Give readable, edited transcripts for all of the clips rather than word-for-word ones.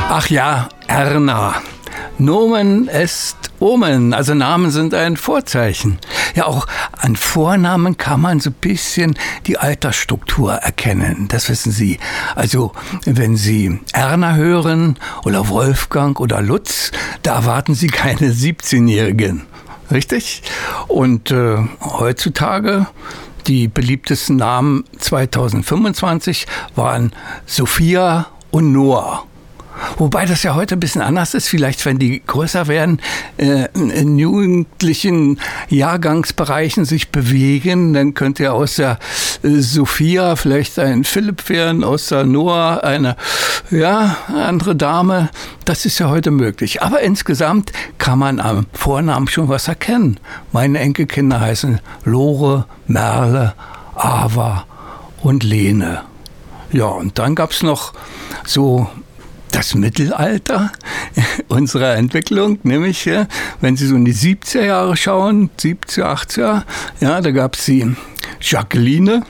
Ach ja, Erna. Nomen est Omen, also Namen sind ein Vorzeichen. Ja, auch an Vornamen kann man so ein bisschen die Altersstruktur erkennen, das wissen Sie. Also wenn Sie Erna hören oder Wolfgang oder Lutz, da erwarten Sie keine 17-Jährigen, richtig? Und heutzutage, die beliebtesten Namen 2025 waren Sophia und Noah. Wobei das ja heute ein bisschen anders ist. Vielleicht, wenn die größer werden, in jugendlichen Jahrgangsbereichen sich bewegen, dann könnte ja aus der Sophia vielleicht ein Philipp werden, aus der Noah eine andere Dame. Das ist ja heute möglich. Aber insgesamt kann man am Vornamen schon was erkennen. Meine Enkelkinder heißen Lore, Merle, Ava und Lene. Ja, und dann gab es noch so das Mittelalter unserer Entwicklung, nämlich wenn Sie so in die 70er Jahre schauen, 70er, 80er, ja, da gab es die Jacqueline,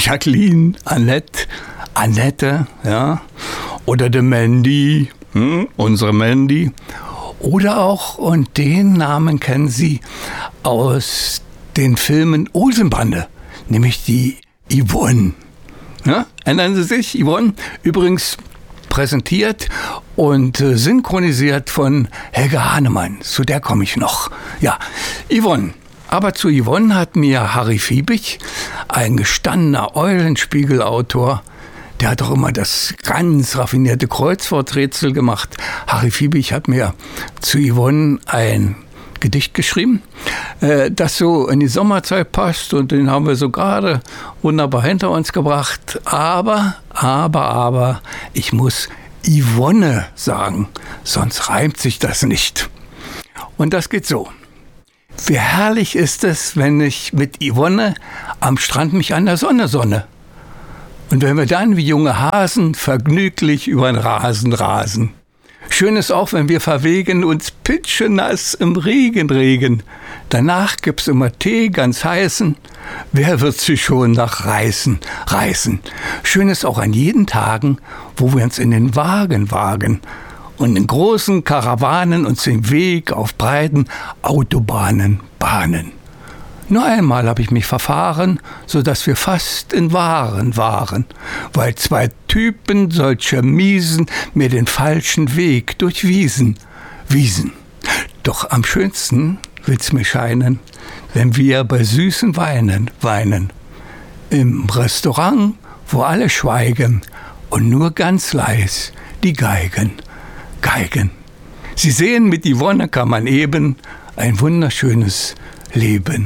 Annette, ja, oder der Mandy, unsere Mandy, oder auch, und den Namen kennen Sie aus den Filmen Olsenbande, nämlich die Yvonne. Ja, erinnern Sie sich, Yvonne? Übrigens präsentiert und synchronisiert von Helga Hahnemann. Zu der komme ich noch. Ja, Yvonne. Aber zu Yvonne hat mir Harry Fiebig, ein gestandener Eulenspiegel-Autor, der hat auch immer das ganz raffinierte Kreuzworträtsel gemacht. Harry Fiebig hat mir zu Yvonne ein Gedicht geschrieben, das so in die Sommerzeit passt, und den haben wir so gerade wunderbar hinter uns gebracht. Aber, ich muss Yvonne sagen, sonst reimt sich das nicht. Und das geht so. Wie herrlich ist es, wenn ich mit Yvonne am Strand mich an der Sonne sonne. Und wenn wir dann wie junge Hasen vergnüglich über den Rasen rasen. Schön ist auch, wenn wir verwegen uns pitschenass im Regen. Danach gibt's immer Tee, ganz heißen. Wer wird sich schon nach reißen? Schön ist auch an jeden Tagen, wo wir uns in den Wagen wagen und in großen Karawanen uns den Weg auf breiten Autobahnen bahnen. Nur einmal habe ich mich verfahren, sodass wir fast in Waren waren, weil zwei Typen solcher Miesen mir den falschen Weg durchwiesen. Doch am schönsten will's mir scheinen, wenn wir bei süßen Weinen weinen. Im Restaurant, wo alle schweigen und nur ganz leis die Geigen. Sie sehen, mit Yvonne kann man eben ein wunderschönes Leben.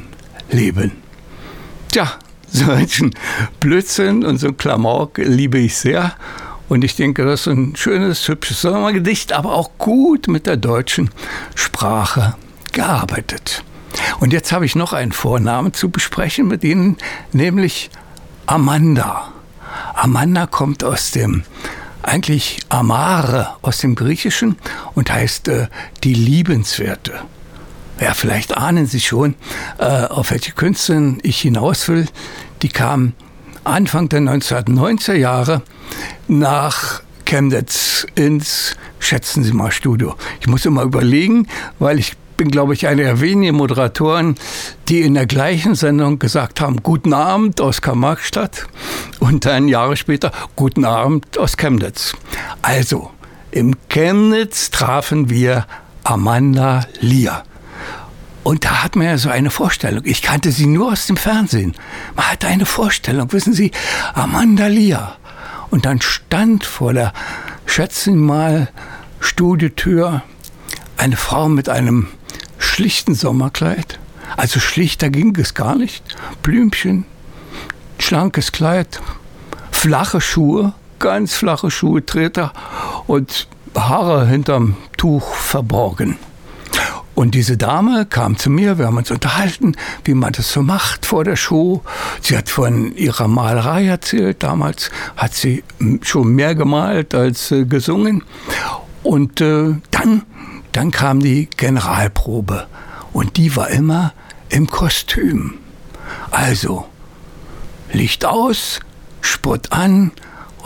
Tja, solchen Blödsinn und so ein Klamauk liebe ich sehr. Und ich denke, das ist ein schönes, hübsches Sommergedicht, aber auch gut mit der deutschen Sprache gearbeitet. Und jetzt habe ich noch einen Vornamen zu besprechen mit Ihnen, nämlich Amanda. Amanda kommt aus dem, eigentlich Amare, aus dem Griechischen und heißt die Liebenswerte. Ja, vielleicht ahnen Sie schon, auf welche Künstlerin ich hinaus will. Die kam Anfang der 1990er Jahre nach Chemnitz ins, schätzen Sie mal, Studio. Ich muss immer überlegen, weil ich bin, glaube ich, einer der wenigen Moderatoren, die in der gleichen Sendung gesagt haben, guten Abend aus Karl-Marx-Stadt, und dann Jahre später, guten Abend aus Chemnitz. Also, im Chemnitz trafen wir Amanda Lear. Und da hat man ja so eine Vorstellung. Ich kannte sie nur aus dem Fernsehen. Man hatte eine Vorstellung, wissen Sie, Amanda Lear. Und dann stand vor der, schätzen Sie mal, Studiotür eine Frau mit einem schlichten Sommerkleid. Also schlichter ging es gar nicht. Blümchen, schlankes Kleid, flache Schuhe, ganz flache Schuhe, Treter und Haare hinterm Tuch verborgen. Und diese Dame kam zu mir, wir haben uns unterhalten, wie man das so macht vor der Show. Sie hat von ihrer Malerei erzählt. Damals hat sie schon mehr gemalt als gesungen. Und dann kam die Generalprobe. Und die war immer im Kostüm. Also Licht aus, Spott an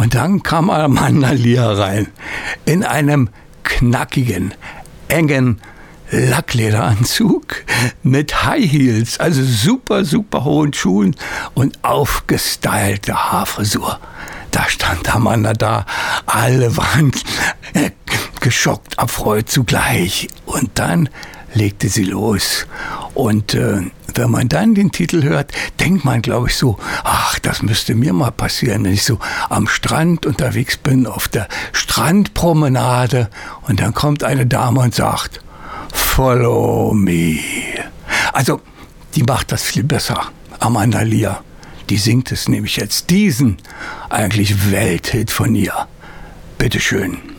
Und dann kam Amanda Lear rein in einem knackigen, engen Lacklederanzug mit High Heels, also super, super hohen Schuhen und aufgestylte Haarfrisur. Da stand Amanda da, alle waren geschockt, erfreut zugleich. Und dann legte sie los. Und wenn man dann den Titel hört, denkt man, glaube ich, so, ach, das müsste mir mal passieren, wenn ich so am Strand unterwegs bin, auf der Strandpromenade. Und dann kommt eine Dame und sagt, Follow me. Also, die macht das viel besser, Amanda Lear. Die singt es nämlich jetzt, diesen eigentlich Welthit von ihr. Bitteschön.